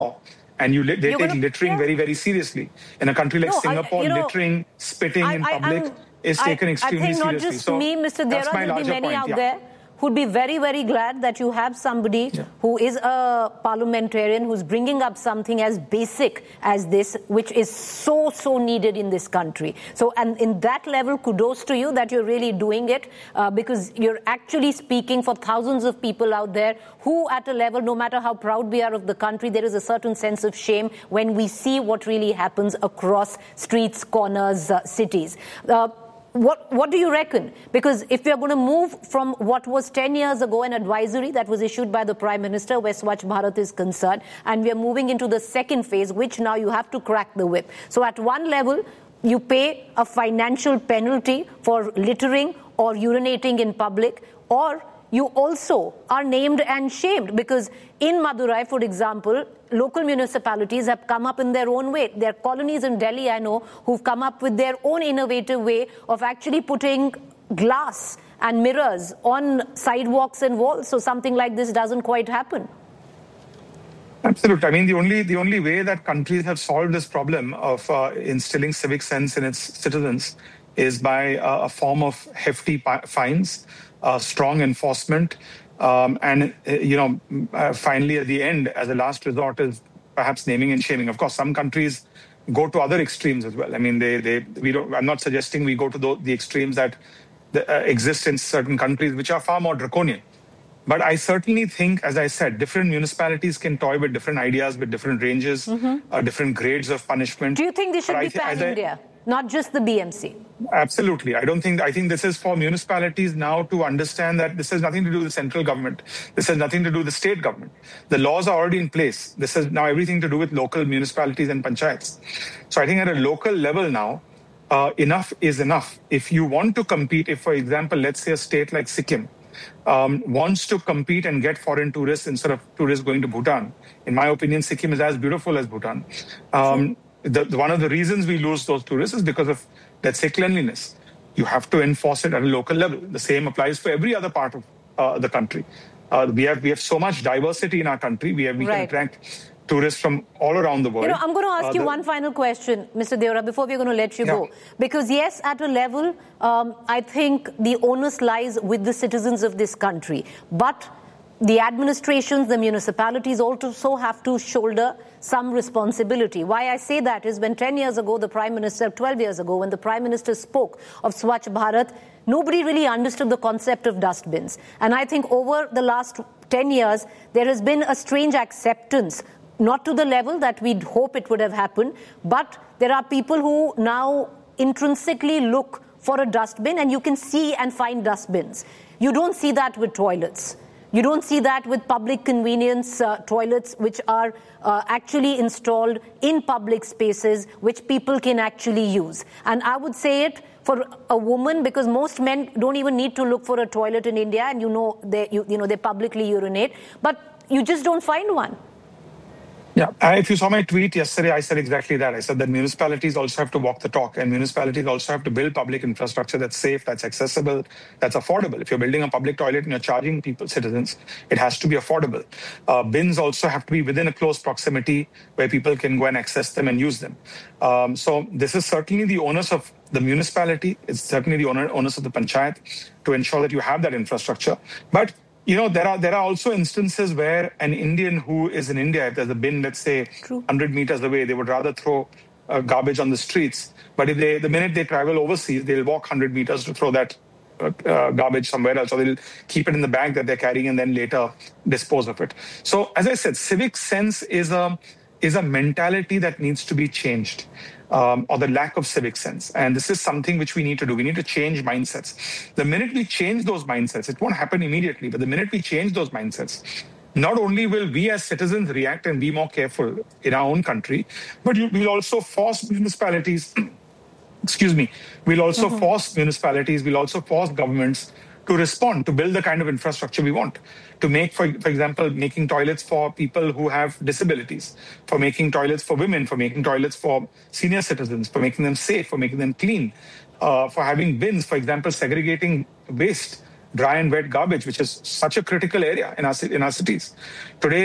and they take littering very, very seriously. In a country like Singapore, littering, spitting in public is taken extremely seriously. I think not just me, Mr. Deora, there will be many out there who'd be very, very glad that you have somebody who is a parliamentarian who's bringing up something as basic as this, which is so needed in this country. So, and in that level, kudos to you that you're really doing it, because you're actually speaking for thousands of people out there who, at a level, no matter how proud we are of the country, there is a certain sense of shame when we see what really happens across streets, corners, cities. What do you reckon? Because if we are going to move from what was 10 years ago an advisory that was issued by the Prime Minister where Swachh Bharat is concerned, and we are moving into the second phase, which now you have to crack the whip. So at one level, you pay a financial penalty for littering or urinating in public, or you also are named and shamed, because in Madurai, for example, local municipalities have come up in their own way. There are colonies in Delhi, I know, who've come up with their own innovative way of actually putting glass and mirrors on sidewalks and walls, so something like this doesn't quite happen. Absolutely. I mean, the only way that countries have solved this problem of instilling civic sense in its citizens is by a form of hefty fines, strong enforcement, and finally at the end, as a last resort, is perhaps naming and shaming. Of course, some countries go to other extremes as well. I mean, I'm not suggesting we go to the extremes that exist in certain countries, which are far more draconian. But I certainly think, as I said, different municipalities can toy with different ideas, with different ranges, different grades of punishment. Do you think this should be pan-India, not just the BMC? Absolutely. I think this is for municipalities now to understand that this has nothing to do with the central government. This has nothing to do with the state government. The laws are already in place. This has now everything to do with local municipalities and panchayats. So I think at a local level now, enough is enough. If you want to compete, if, for example, let's say a state like Sikkim wants to compete and get foreign tourists instead of tourists going to Bhutan, in my opinion, Sikkim is as beautiful as Bhutan. One of the reasons we lose those tourists is because of, let's say, cleanliness. You have to enforce it at a local level. The same applies for every other part of the country. We have so much diversity in our country. We can attract tourists from all around the world. I'm going to ask you one final question, Mr. Deora, before we're going to let you go. Because yes, at a level, I think the onus lies with the citizens of this country. But the administrations, the municipalities also have to shoulder some responsibility. Why I say that is when 10 years ago, 12 years ago, when the Prime Minister spoke of Swachh Bharat, nobody really understood the concept of dustbins. And I think over the last 10 years, there has been a strange acceptance, not to the level that we'd hope it would have happened, but there are people who now intrinsically look for a dustbin, and you can see and find dustbins. You don't see that with toilets. You don't see that with public convenience toilets, which are actually installed in public spaces, which people can actually use. And I would say it for a woman, because most men don't even need to look for a toilet in India, and they publicly urinate, but you just don't find one. Yeah, if you saw my tweet yesterday, I said exactly that. I said that municipalities also have to walk the talk, and municipalities also have to build public infrastructure that's safe, that's accessible, that's affordable. If you're building a public toilet and you're charging citizens, it has to be affordable. Bins also have to be within a close proximity where people can go and access them and use them. So this is certainly the onus of the municipality. It's certainly the onus of the panchayat to ensure that you have that infrastructure. But there are also instances where an Indian who is in India, if there's a bin, let's say 100 meters away, they would rather throw garbage on the streets. But the minute they travel overseas, they'll walk 100 meters to throw that garbage somewhere else, or they'll keep it in the bag that they're carrying and then later dispose of it. So, as I said, civic sense is a mentality that needs to be changed. Or the lack of civic sense. And this is something which we need to do. We need to change mindsets. The minute we change those mindsets, it won't happen immediately, but the minute we change those mindsets, not only will we as citizens react and be more careful in our own country, but we'll also force municipalities, we'll also force municipalities, we'll also force governments to respond, to build the kind of infrastructure we want, to make, for example, making toilets for people who have disabilities, for making toilets for women, for making toilets for senior citizens, for making them safe, for making them clean, for having bins, for example, segregating waste, dry and wet garbage, which is such a critical area in our cities. Today,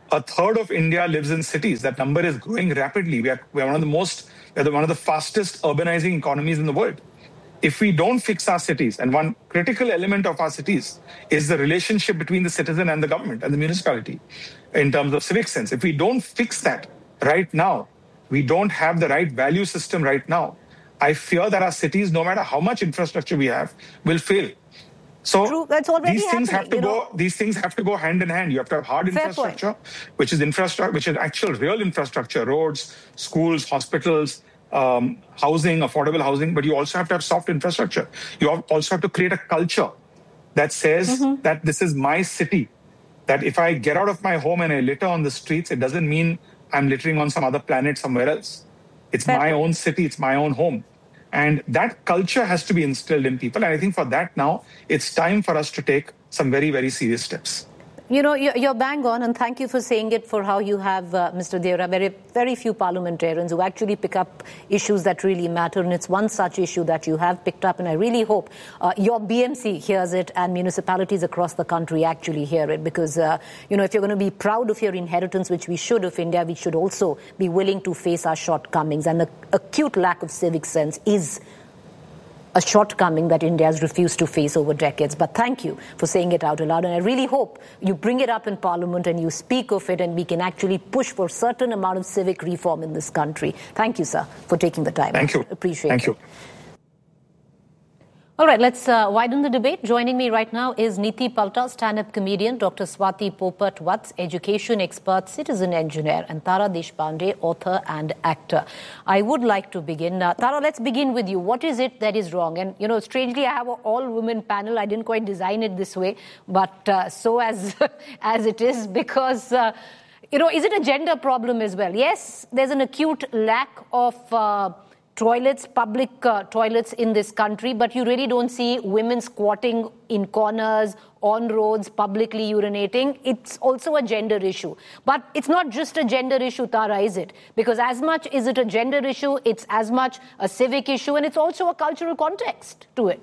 a third of India lives in cities. That number is growing rapidly. We are one of the fastest urbanizing economies in the world. If we don't fix our cities, and one critical element of our cities is the relationship between the citizen and the government and the municipality in terms of civic sense. If we don't fix that right now, we don't have the right value system right now, I fear that our cities, no matter how much infrastructure we have, will fail. So true. That's already these things happening, these things have to go hand in hand. You have to have hard infrastructure, which is actual real infrastructure, roads, schools, hospitals, housing, affordable housing, but you also have to have soft infrastructure. You also have to create a culture that says that this is my city, that if I get out of my home and I litter on the streets, it doesn't mean I'm littering on some other planet somewhere else. It's my own city, it's my own home. And that culture has to be instilled in people. And I think for that now, it's time for us to take some very, very serious steps. You know, you're bang on, and thank you for saying it for how you have, Mr. Deora, very few parliamentarians who actually pick up issues that really matter, and it's one such issue that you have picked up, and I really hope your BMC hears it and municipalities across the country actually hear it, because, you know, if you're going to be proud of your inheritance, which we should of India, we should also be willing to face our shortcomings, and the acute lack of civic sense is a shortcoming that India has refused to face over decades. But thank you for saying it out aloud. And I really hope you bring it up in Parliament and you speak of it and we can actually push for a certain amount of civic reform in this country. Thank you, sir, for taking the time. Thank you. Appreciate it. Thank you. All right, let's widen the debate. Joining me right now is Niti Palta, stand-up comedian, Dr. Swati Popat-Vats, education expert, citizen engineer, and Tara Deshpande, author and actor. I would like to begin. Tara, let's begin with you. What is it that is wrong? And, you know, strangely, I have an all-women panel. I didn't quite design it this way, but so as it is, because, you know, is it a gender problem as well? Yes, there's an acute lack of toilets, public toilets in this country, but you really don't see women squatting in corners, on roads, publicly urinating. It's also a gender issue. But it's not just a gender issue, Tara, is it? Because as much is it a gender issue, it's as much a civic issue, and it's also a cultural context to it.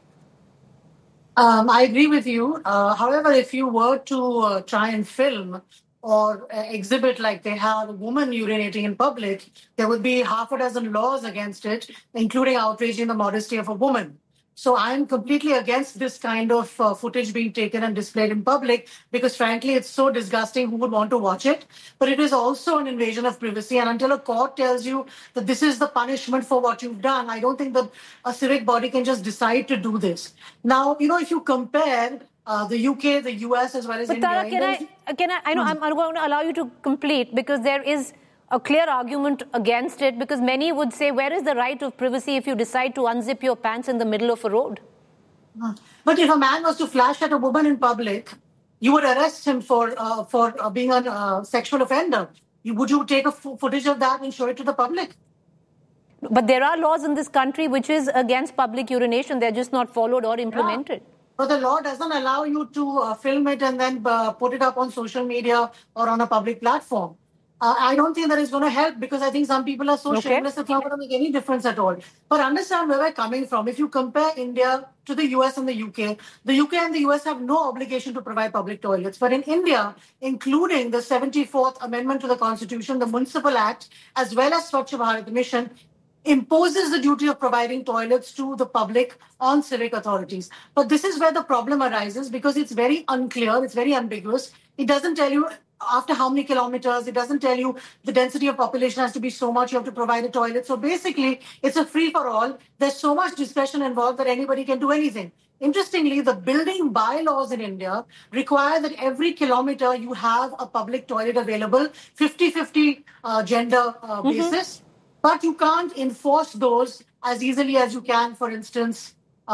I agree with you. However, if you were to try and film or exhibit like they have a woman urinating in public, there would be half a dozen laws against it, including outraging the modesty of a woman. So I'm completely against this kind of footage being taken and displayed in public because, frankly, it's so disgusting. Who would want to watch it? But it is also an invasion of privacy. And until a court tells you that this is the punishment for what you've done, I don't think that a civic body can just decide to do this. Now, you know, if you compare the UK, the US, as well as India. But Tara, I'm going to allow you to complete because there is a clear argument against it, because many would say, where is the right of privacy if you decide to unzip your pants in the middle of a road? But if a man was to flash at a woman in public, you would arrest him for being a sexual offender. Would you take a footage of that and show it to the public? But there are laws in this country which is against public urination. They're just not followed or implemented. Yeah. But the law doesn't allow you to film it and then put it up on social media or on a public platform. I don't think that is going to help because I think some people are so shameless it's not going to make any difference at all. But understand where we're coming from. If you compare India to the US and the UK and the US have no obligation to provide public toilets. But in India, including the 74th Amendment to the Constitution, the Municipal Act, as well as Swachh Bharat Mission, imposes the duty of providing toilets to the public on civic authorities. But this is where the problem arises because it's very unclear, it's very ambiguous. It doesn't tell you after how many kilometers, it doesn't tell you the density of population has to be so much, you have to provide a toilet. So basically, it's a free-for-all. There's so much discretion involved that anybody can do anything. Interestingly, the building bylaws in India require that every kilometer you have a public toilet available, 50-50 gender basis. But you can't enforce those as easily as you can, for instance,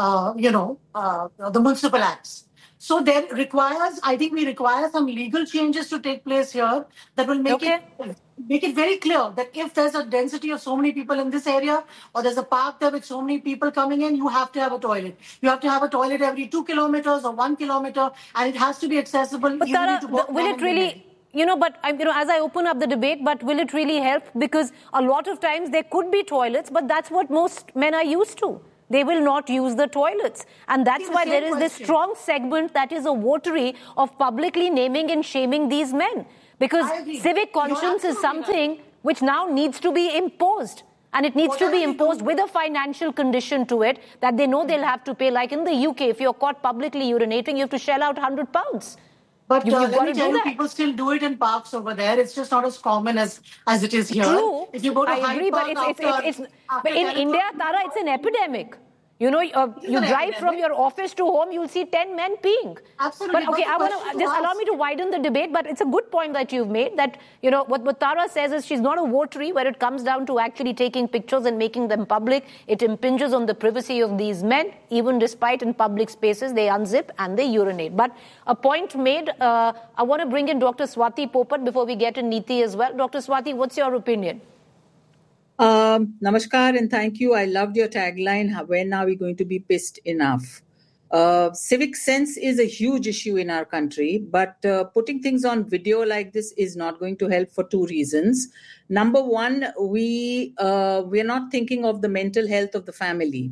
the municipal acts. So there requires, I think we require some legal changes to take place here that will make it very clear that if there's a density of so many people in this area or there's a park there with so many people coming in, you have to have a toilet. You have to have a toilet every 2 kilometers or 1 kilometer, and it has to be accessible. But Tara, will it really... as I open up the debate, but will it really help? Because a lot of times there could be toilets, but that's what most men are used to. They will not use the toilets. And that's why there is this strong segment that is a votary of publicly naming and shaming these men. Because civic conscience is something which now needs to be imposed. And it needs to be imposed with a financial condition to it that they know they'll have to pay. Like in the UK, if you're caught publicly urinating, you have to shell out £100. But let me tell you, people still do it in parks over there. It's just not as common as it is here. True. If you go to Hyde Park but in India, Tara, it's an epidemic. You know, you drive from your office to home, you'll see 10 men peeing. Absolutely. But okay, I want to just allow me to widen the debate, but it's a good point that you've made that, you know, what Tara says is she's not a votary where it comes down to actually taking pictures and making them public. It impinges on the privacy of these men, even despite in public spaces, they unzip and they urinate. But a point made, I want to bring in Dr. Swati Popat before we get in Neeti as well. Dr. Swati, what's your opinion? Namaskar and thank you. I loved your tagline, when are we going to be pissed enough? Civic sense is a huge issue in our country, but putting things on video like this is not going to help for two reasons. Number one, we are not thinking of the mental health of the family.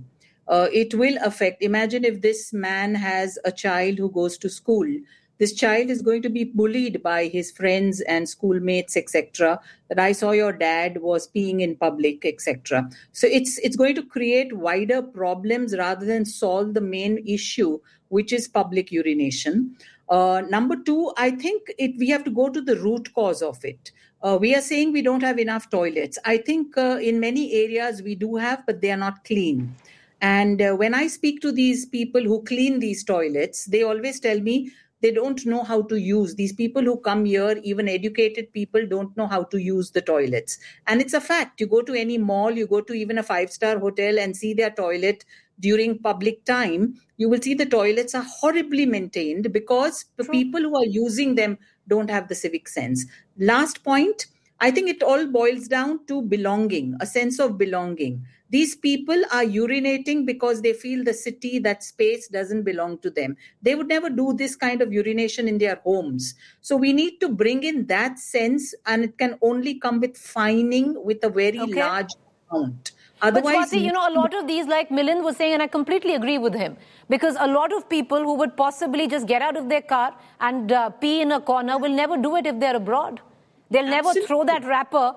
It will affect. Imagine if this man has a child who goes to school. This child is going to be bullied by his friends and schoolmates, etc. That I saw your dad was peeing in public, etc. So it's going to create wider problems rather than solve the main issue, which is public urination. Number two, I think we have to go to the root cause of it. We are saying we don't have enough toilets. I think in many areas we do have, but they are not clean. And when I speak to these people who clean these toilets, they always tell me they don't know how to use. These people who come here, even educated people, don't know how to use the toilets. And it's a fact. You go to any mall, you go to even a 5-star hotel and see their toilet during public time, you will see the toilets are horribly maintained because the people who are using them don't have the civic sense. Last point, I think it all boils down to belonging, a sense of belonging. These people are urinating because they feel the city, that space doesn't belong to them. They would never do this kind of urination in their homes. So we need to bring in that sense, and it can only come with fining with a very large amount. Otherwise, but Swati, you know, a lot of these, like Milind was saying, and I completely agree with him, because a lot of people who would possibly just get out of their car and pee in a corner will never do it if they're abroad. They'll never throw that wrapper,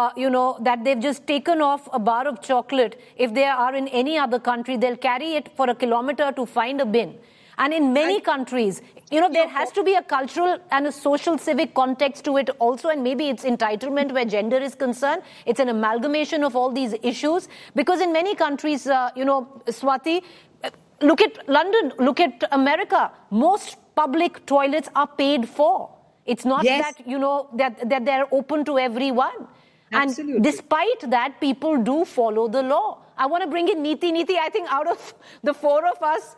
that they've just taken off a bar of chocolate. If they are in any other country, they'll carry it for a kilometer to find a bin. And in many countries, you know, there has to be a cultural and a social civic context to it also, and maybe it's entitlement where gender is concerned. It's an amalgamation of all these issues. Because in many countries, Swati, look at London, look at America. Most public toilets are paid for. It's not that, you know, that they're open to everyone. Absolutely. And despite that, people do follow the law. I want to bring in Neeti. Neeti, I think out of the four of us,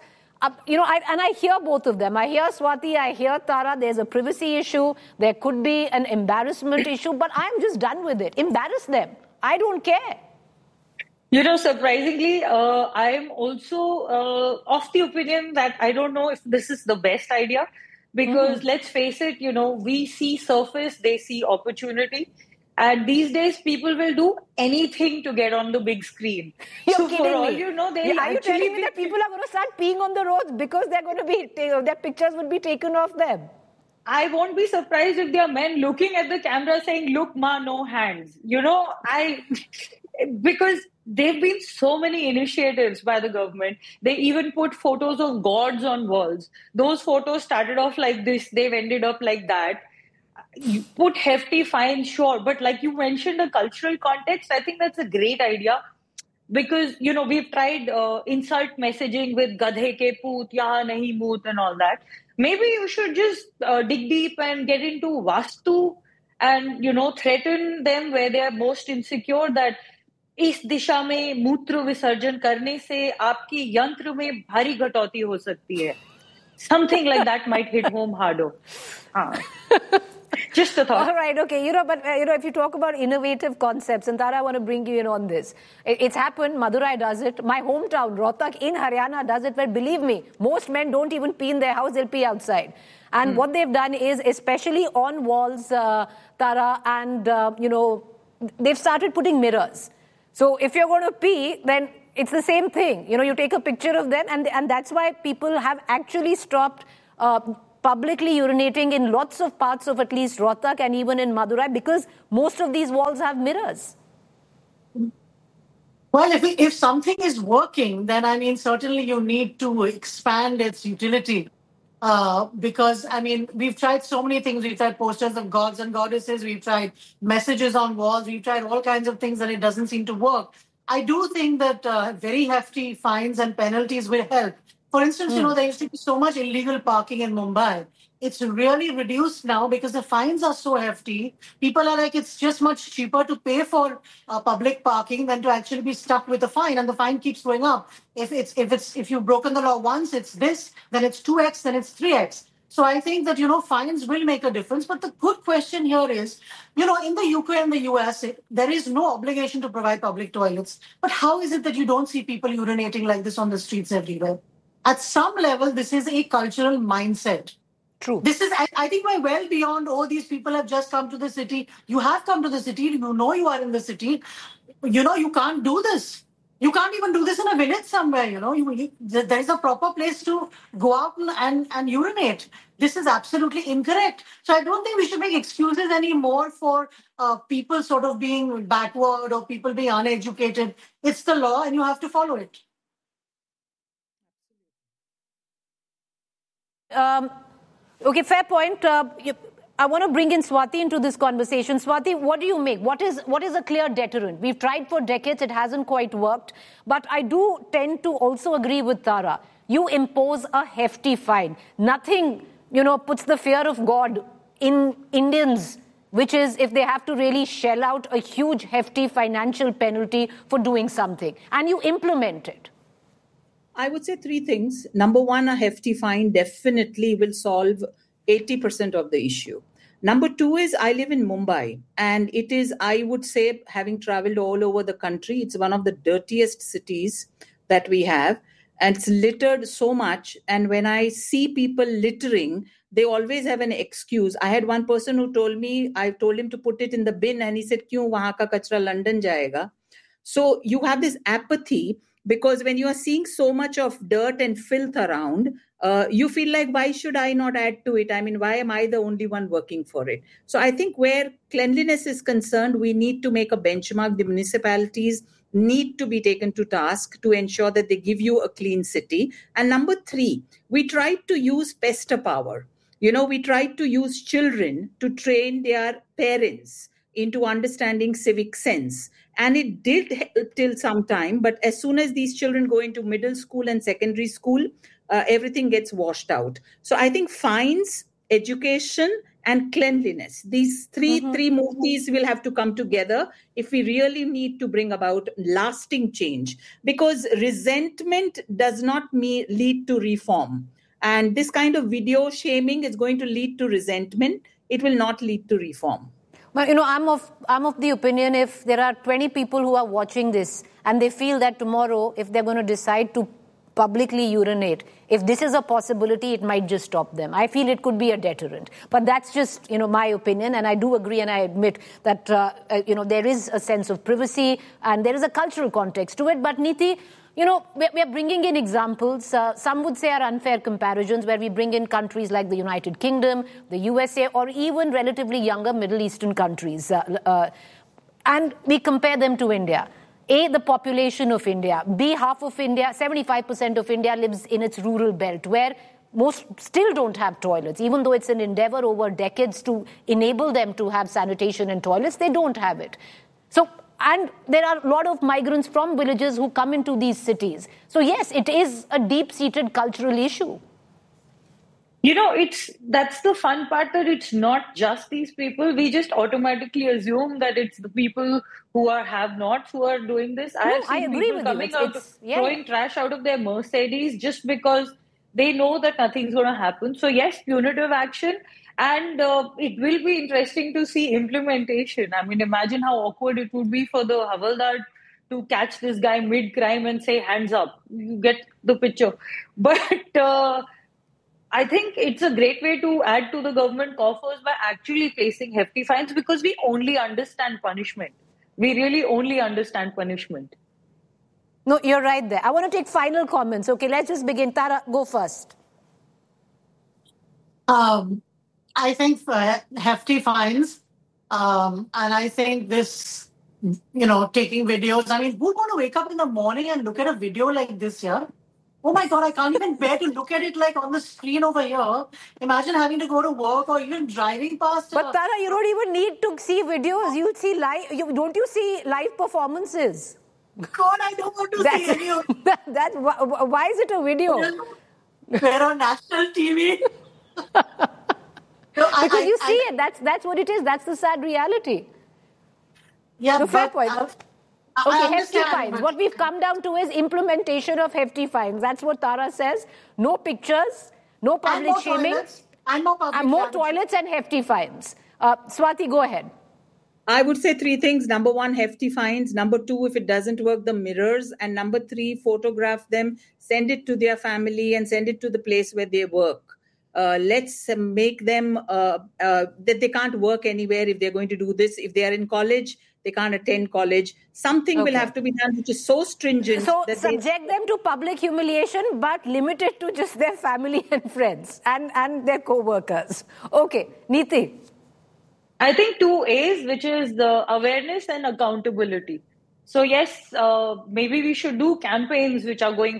I hear both of them. I hear Swati, I hear Tara. There's a privacy issue. There could be an embarrassment issue, but I'm just done with it. Embarrass them. I don't care. You know, surprisingly, I'm also of the opinion that I don't know if this is the best idea. Because let's face it, you know, we see surface, they see opportunity. And these days, people will do anything to get on the big screen. You're kidding for all me. You know, they are you telling me that people are going to start peeing on the roads because they're going to be, their pictures will be taken of them? I won't be surprised if there are men looking at the camera saying, look, ma, no hands. You know, because there've been so many initiatives by the government. They even put photos of gods on walls. Those photos started off like this. They've ended up like that. You put hefty fines, sure. But like you mentioned, the cultural context, I think that's a great idea. Because, you know, we've tried insult messaging with gadhe ke poot, yahan nahi moot and all that. Maybe you should just dig deep and get into vastu and, you know, threaten them where they are most insecure that इस दिशा में मूत्र विसर्जन करने से आपकी यंत्र में भारी घटौती हो सकती है. Something like that might hit home harder. Just a thought. All right, okay. You know, but if you talk about innovative concepts, and Tara, I want to bring you in on this. It's happened. Madurai does it. My hometown, Rohtak in Haryana, does it. But believe me, most men don't even pee in their house; they'll pee outside. And what they've done is, especially on walls, Tara, and they've started putting mirrors. So if you're going to pee, then it's the same thing. You know, you take a picture of them, and that's why people have actually stopped publicly urinating in lots of parts of at least Rohtak and even in Madurai, because most of these walls have mirrors. Well, if something is working, then I mean, certainly you need to expand its utility. Because I mean, we've tried so many things. We've tried posters of gods and goddesses. We've tried messages on walls. We've tried all kinds of things, and it doesn't seem to work. I do think that very hefty fines and penalties will help. For instance, there used to be so much illegal parking in Mumbai. It's really reduced now because the fines are so hefty. People are like, it's just much cheaper to pay for public parking than to actually be stuck with a fine, and the fine keeps going up. If you've broken the law once, it's this, then it's 2x, then it's 3x. So I think that, fines will make a difference. But the good question here is, in the UK and the US, there is no obligation to provide public toilets. But how is it that you don't see people urinating like this on the streets everywhere? At some level, this is a cultural mindset. True. This is, I think, we're well beyond, these people have just come to the city. You have come to the city. You are in the city. You can't do this. You can't even do this in a village somewhere, there is a proper place to go out and urinate. This is absolutely incorrect. So I don't think we should make excuses anymore for people sort of being backward or people being uneducated. It's the law and you have to follow it. Okay, fair point. I want to bring in Swati into this conversation. Swati, what do you make? What is a clear deterrent? We've tried for decades, it hasn't quite worked. But I do tend to also agree with Tara. You impose a hefty fine. Nothing, puts the fear of God in Indians, which is if they have to really shell out a huge, hefty financial penalty for doing something. And you implement it. I would say three things. Number one, a hefty fine definitely will solve 80% of the issue. Number two is I live in Mumbai, and it is, I would say, having traveled all over the country, it's one of the dirtiest cities that we have, and it's littered so much. And when I see people littering, they always have an excuse. I had one person who told me, I told him to put it in the bin, and he said, "Kyun wahan ka kachra London jayega?" So you have this apathy, because when you are seeing so much of dirt and filth around, you feel like, why should I not add to it? I mean, why am I the only one working for it? So I think where cleanliness is concerned, we need to make a benchmark. The municipalities need to be taken to task to ensure that they give you a clean city. And number three, we tried to use pester power. We tried to use children to train their parents into understanding civic sense. And it did help till some time. But as soon as these children go into middle school and secondary school, everything gets washed out. So I think fines, education, and cleanliness, these three murtis will have to come together if we really need to bring about lasting change. Because resentment does not lead to reform. And this kind of video shaming is going to lead to resentment. It will not lead to reform. But, I'm of the opinion, if there are 20 people who are watching this and they feel that tomorrow, if they're going to decide to publicly urinate, if this is a possibility, it might just stop them. I feel it could be a deterrent. But that's just, my opinion. And I do agree and I admit that, there is a sense of privacy and there is a cultural context to it. But Neeti, we're bringing in examples, some would say are unfair comparisons, where we bring in countries like the United Kingdom, the USA, or even relatively younger Middle Eastern countries. And we compare them to India. A, the population of India. B, half of India, 75% of India lives in its rural belt, where most still don't have toilets. Even though it's an endeavor over decades to enable them to have sanitation and toilets, they don't have it. And there are a lot of migrants from villages who come into these cities. So yes, it is a deep-seated cultural issue. That's the fun part, that it's not just these people. We just automatically assume that it's the people who are have-nots who are doing this. I agree with you. Throwing trash out of their Mercedes just because they know that nothing's going to happen. So yes, punitive action. And it will be interesting to see implementation. I mean, imagine how awkward it would be for the Havaldar to catch this guy mid-crime and say, hands up. You get the picture. But I think it's a great way to add to the government coffers by actually placing hefty fines, because we only understand punishment. We really only understand punishment. No, you're right there. I want to take final comments. Okay, let's just begin. Tara, go first. I think hefty fines. And I think this, taking videos. I mean, who'd want to wake up in the morning and look at a video like this here? Oh my God, I can't even bear to look at it like on the screen over here. Imagine having to go to work or even driving past. But Tara, you don't even need to see videos. You see live. Don't you see live performances? God, I don't want to see any of that. Why is it a video? We're on national TV. Because you see it. That's what it is. That's the sad reality. Yeah, no, fair point. Okay, hefty fines. What we've come down to is implementation of hefty fines. That's what Tara says. No pictures, no public shaming. And more toilets and hefty fines. Swati, go ahead. I would say three things. Number one, hefty fines. Number two, if it doesn't work, the mirrors. And number three, photograph them, send it to their family and send it to the place where they work. Let's make them that they can't work anywhere if they're going to do this. If they are in college, they can't attend college. Something will have to be done which is so stringent. So subject them to public humiliation, but limit it to just their family and friends and their co-workers. Okay, Neeti. I think 2 A's, which is the awareness and accountability. So yes, maybe we should do campaigns which are going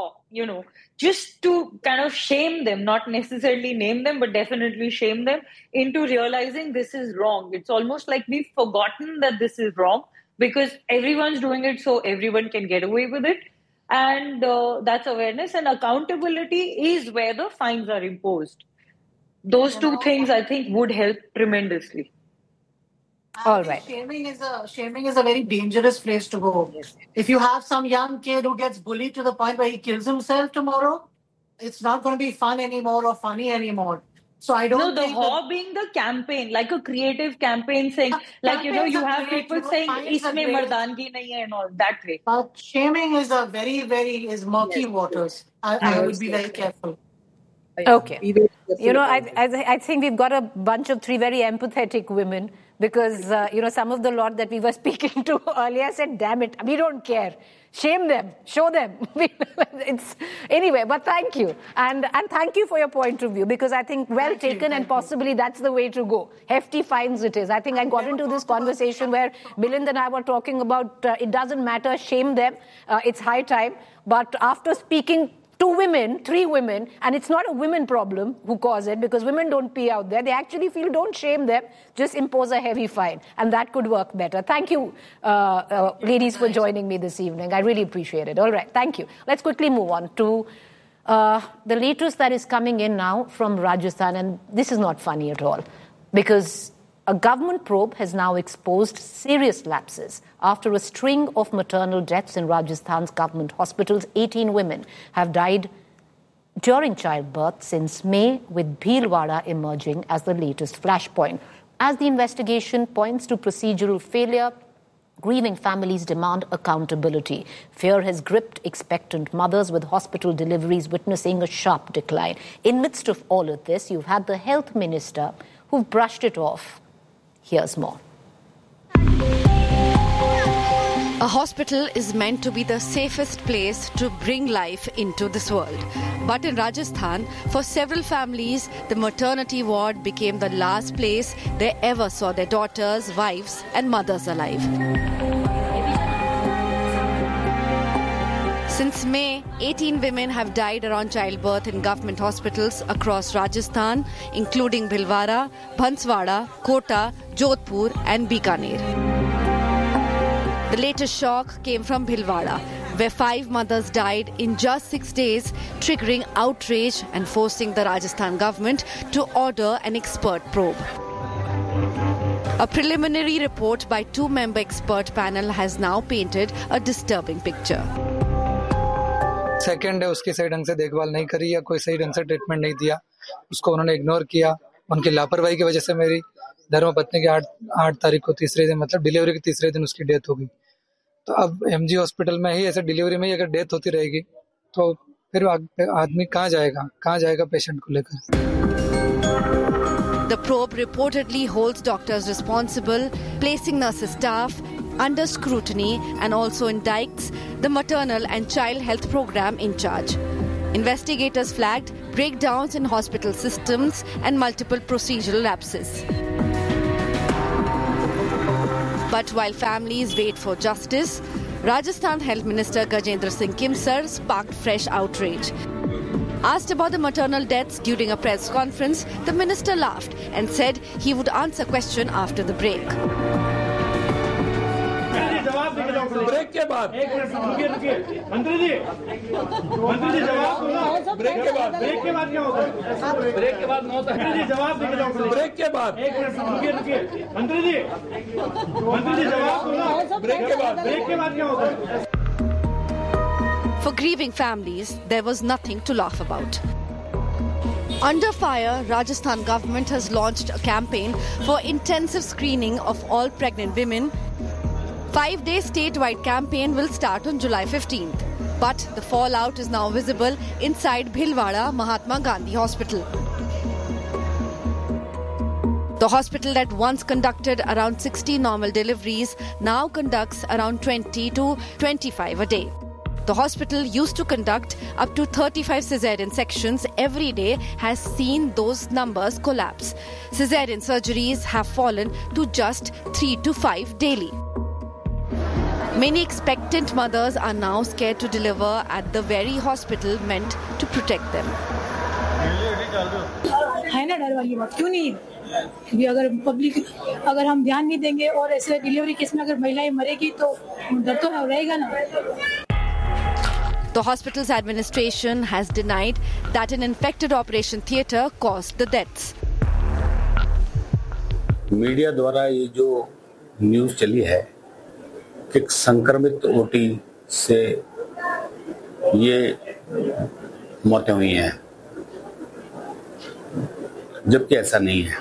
just to kind of shame them, not necessarily name them, but definitely shame them into realizing this is wrong. It's almost like we've forgotten that this is wrong because everyone's doing it so everyone can get away with it. And that's awareness, and accountability is where the fines are imposed. Those two things, I think, would help tremendously. All right. Shaming is a very dangerous place to go. Yes. If you have some young kid who gets bullied to the point where he kills himself tomorrow, it's not going to be fun anymore or funny anymore. So I don't think... No, being the campaign, like a creative campaign saying, you have people saying, isme mardangi nahi hai and all, that way. But shaming is a very, very murky waters. I would be very careful. Okay. I think we've got a bunch of three very empathetic women because, some of the lot that we were speaking to earlier said, damn it, we don't care. Shame them, show them. Anyway, but thank you. And thank you for your point of view because I think well taken and possibly that's the way to go. Hefty fines it is. I think I got into this conversation where Milind and I were talking about it doesn't matter, shame them. It's high time. But after speaking 3 women, and it's not a women problem who cause it because women don't pee out there. They actually feel don't shame them, just impose a heavy fine. And that could work better. Thank you, ladies, for joining me this evening. I really appreciate it. All right, thank you. Let's quickly move on to the latest that is coming in now from Rajasthan. And this is not funny at all because a government probe has now exposed serious lapses. After a string of maternal deaths in Rajasthan's government hospitals, 18 women have died during childbirth since May, with Bhilwara emerging as the latest flashpoint. As the investigation points to procedural failure, grieving families demand accountability. Fear has gripped expectant mothers, with hospital deliveries witnessing a sharp decline. In midst of all of this, you've had the health minister who've brushed it off. Here's more. A hospital is meant to be the safest place to bring life into this world. But in Rajasthan, for several families, the maternity ward became the last place they ever saw their daughters, wives, and mothers alive. Since May, 18 women have died around childbirth in government hospitals across Rajasthan, including Bhilwara, Banswara, Kota, Jodhpur and Bikaner. The latest shock came from Bhilwara, where 5 mothers died in just 6 days, triggering outrage and forcing the Rajasthan government to order an expert probe. A preliminary report by 2-member expert panel has now painted a disturbing picture. Second है उसकी सही ढंग से देखभाल नहीं करी या कोई सही ढंग से ट्रीटमेंट नहीं दिया, उसको उन्होंने इग्नोर किया. उनकी लापरवाही की वजह से मेरी धर्मपत्नी की 8 तारीख को तीसरे दिन मतलब डिलीवरी के तीसरे दिन उसकी डेथ हो गई. तो अब एमजी हॉस्पिटल में ही ऐसे डिलीवरी में ही अगर डेथ होती रहेगी तो फिर आदमी कहाँ जाएगा पेशेंट को लेकर. The probe reportedly holds doctors responsible, placing nurses staff under scrutiny, and also indicts the maternal and child health program in charge. Investigators flagged breakdowns in hospital systems and multiple procedural lapses. But while families wait for justice, Rajasthan Health Minister Gajendra Singh Kimsar sparked fresh outrage. Asked about the maternal deaths during a press conference, the minister laughed and said he would answer question after the break. Break के बाद मंत्री जी जवाब break के बाद क्या होता है break के बाद न होता है जवाब ब्रेक के बाद मंत्री जी जवाब ब्रेक के बाद क्या होता है. For grieving families, there was nothing to laugh about. Under fire, Rajasthan government has launched a campaign for intensive screening of all pregnant women. 5-day statewide campaign will start on July 15th. But the fallout is now visible inside Bhilwara Mahatma Gandhi Hospital. The hospital that once conducted around 60 normal deliveries now conducts around 20 to 25 a day. The hospital used to conduct up to 35 caesarean sections every day has seen those numbers collapse. Caesarean surgeries have fallen to just 3 to 5 daily. Many expectant mothers are now scared to deliver at the very hospital meant to protect them. है ना डर वाली बात क्यों नहीं भी अगर public अगर हम ध्यान नहीं देंगे और ऐसे डिलीवरी केस में अगर महिलाएं मरेगी तो डर तो रहेगा ना. The hospital's administration has denied that an infected operation theatre caused the deaths. Media द्वारा ये जो न्यूज़ चली है कि संक्रमित ओटी से ये मौतें हुई हैं, जबकि ऐसा नहीं है.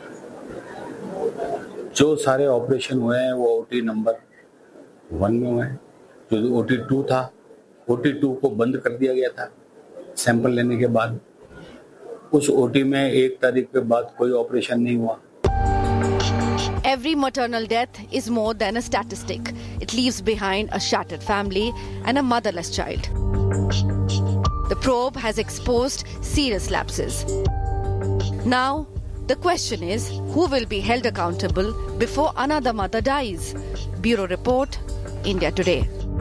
जो सारे ऑपरेशन हुए हैं वो ओटी नंबर 1 में हुए हैं. जो ओटी 2 था, ओटी 2 को बंद कर दिया गया था सैंपल लेने के बाद. उस ओटी में 1 तारीख के बाद कोई ऑपरेशन नहीं हुआ. Every maternal death is more than a statistic. It leaves behind a shattered family and a motherless child. The probe has exposed serious lapses. Now, the question is, who will be held accountable before another mother dies? Bureau Report, India Today.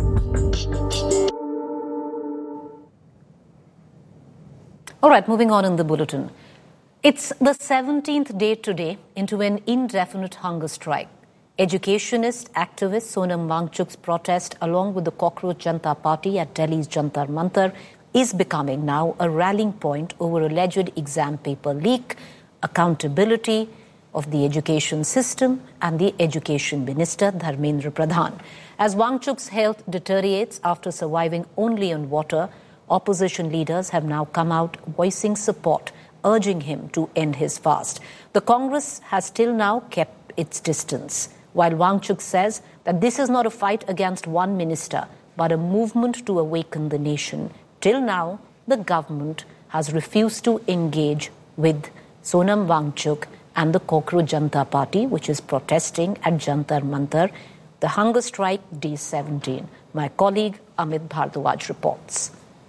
All right, moving on in the bulletin. It's the 17th day today into an indefinite hunger strike. Educationist activist Sonam Wangchuk's protest along with the Cockroach Janata Party at Delhi's Jantar Mantar is becoming now a rallying point over alleged exam paper leak, accountability of the education system and the education minister Dharmendra Pradhan. As Wangchuk's health deteriorates after surviving only on water, opposition leaders have now come out voicing support, urging him to end his fast. The Congress has till now kept its distance, while Wangchuk says that this is not a fight against one minister, but a movement to awaken the nation. Till now, the government has refused to engage with Sonam Wangchuk and the Cockroach Janata Party, which is protesting at Jantar Mantar, the hunger strike day 17. My colleague Amit Bhardwaj reports.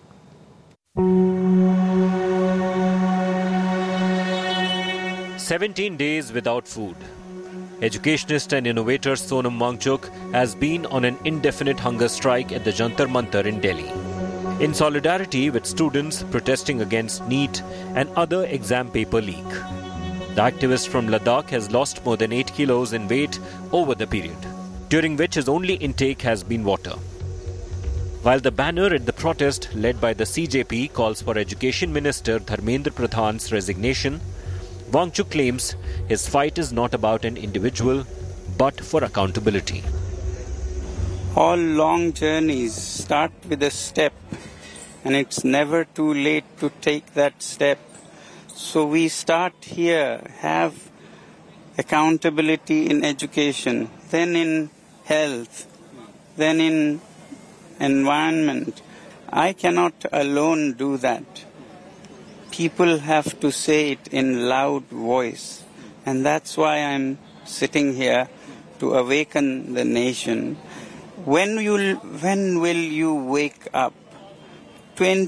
17 days without food. Educationist and innovator Sonam Wangchuk has been on an indefinite hunger strike at the Jantar Mantar in Delhi, in solidarity with students protesting against NEET and other exam paper leak. The activist from Ladakh has lost more than 8 kilos in weight over the period, during which his only intake has been water. While the banner at the protest led by the CJP calls for Education Minister Dharmendra Pradhan's resignation, Wangchuk claims his fight is not about an individual, but for accountability. All long journeys start with a step, and it's never too late to take that step. So we start here, have accountability in education, then in health, then in environment. I cannot alone do that. People have to say it in loud voice, and that's why I'm sitting here to awaken the nation. When will you wake up? 20